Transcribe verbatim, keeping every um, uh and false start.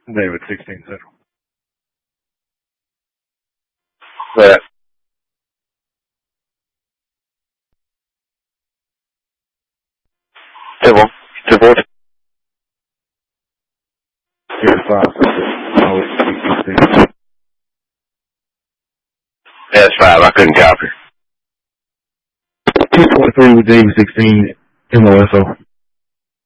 David sixteen Central. That. Table. Table. Zero five. Oh, sixteen. That's five. I couldn't copy. two twenty-three with David sixteen M O S O.